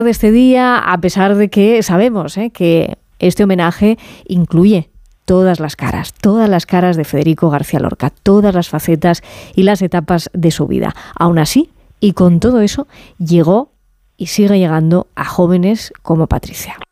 de este día, a pesar de que sabemos que este homenaje incluye todas las caras de Federico García Lorca, todas las facetas y las etapas de su vida. Aún así, y con todo eso, llegó y sigue llegando a jóvenes como Patricia.